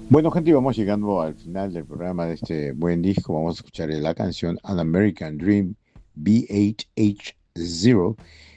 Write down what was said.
Bueno, gente, y vamos llegando al final del programa de este buen disco. Vamos a escuchar la canción An American Dream B8H0.